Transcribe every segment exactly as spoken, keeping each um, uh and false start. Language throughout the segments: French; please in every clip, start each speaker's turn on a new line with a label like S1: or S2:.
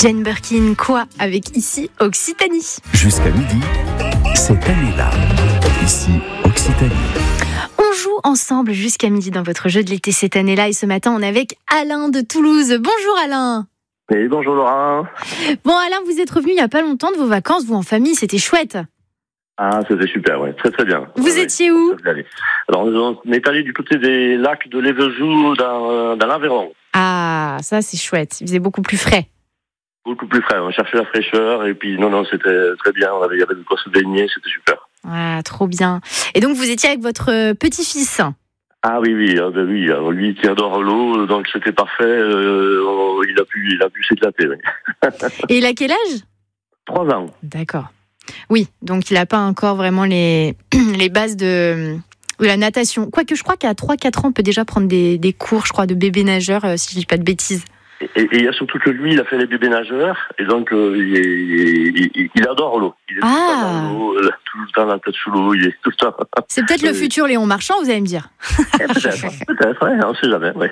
S1: Jane Birkin, quoi avec ici Occitanie.
S2: Jusqu'à midi, cette année-là, ici Occitanie.
S1: On joue ensemble jusqu'à midi dans votre jeu de l'été cette année-là et ce matin on est avec Alain de Toulouse. Bonjour Alain.
S3: Et bonjour Laura.
S1: Bon Alain, vous êtes revenu il n'y a pas longtemps de vos vacances, vous en famille, c'était chouette.
S3: Ah, c'était super, ouais, très très bien.
S1: Vous
S3: ouais,
S1: étiez
S3: ouais,
S1: où?
S3: Alors on est allé du côté des lacs de l'Évejoux dans, dans l'Aveyron.
S1: Ah, ça c'est chouette, il faisait beaucoup plus frais.
S3: Beaucoup plus frais, on cherchait la fraîcheur et puis non, non, c'était très bien, on avait, il y avait de quoi se baigner, c'était super.
S1: Ah, trop bien. Et donc vous étiez avec votre petit-fils?
S3: Ah oui, oui, ah ben oui, alors lui qui adore l'eau, donc c'était parfait, euh, il a pu, il a pu s'éclater. Oui.
S1: Et il a quel âge?
S3: Trois ans.
S1: D'accord. Oui, donc il n'a pas encore vraiment les, les bases de, de la natation. Quoique je crois qu'à trois quatre ans, on peut déjà prendre des, des cours, je crois, de bébé nageur, euh, si je ne dis pas de bêtises.
S3: Et il y a surtout que lui, il a fait les bébés nageurs, et donc euh, il, est, il, il adore l'eau. Il est
S1: ah.
S3: tout le temps dans l'eau, tout le temps la tête sous l'eau, il est tout le temps.
S1: C'est peut-être le futur Léon Marchand, vous allez me dire.
S3: Peut-être, peut-être, ouais, on ne sait jamais. Ouais.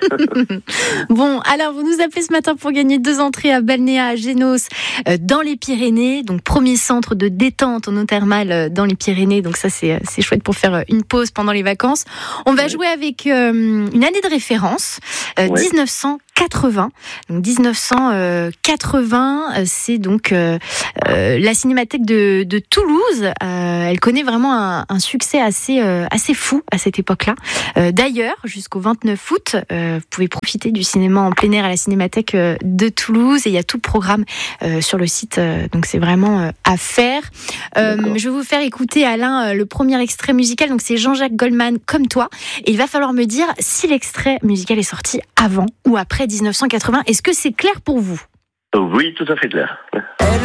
S1: Bon, alors vous nous appelez ce matin pour gagner deux entrées à Balnéa, à Génos, euh, dans les Pyrénées. Donc premier centre de détente en eau thermale euh, dans les Pyrénées. Donc ça c'est, c'est chouette pour faire une pause pendant les vacances. On va ouais. jouer avec euh, une année de référence, euh, ouais. dix-neuf cent quatre-vingts. Donc dix-neuf cent quatre-vingts, c'est donc euh, euh, la Cinémathèque de, de Toulouse. Euh, elle connaît vraiment un, un succès assez, euh, assez fou à cette époque-là. Euh, d'ailleurs, jusqu'au vingt-neuf août, euh, vous pouvez profiter du cinéma en plein air à la Cinémathèque de Toulouse. Et il y a tout le programme euh, sur le site, euh, donc c'est vraiment euh, à faire. Euh, je vais vous faire écouter, Alain, euh, le premier extrait musical. Donc c'est Jean-Jacques Goldman, Comme toi. Et il va falloir me dire si l'extrait musical est sorti avant ou après dix-neuf cent quatre-vingts. Est-ce que c'est clair pour vous?
S3: Oui, tout à fait clair.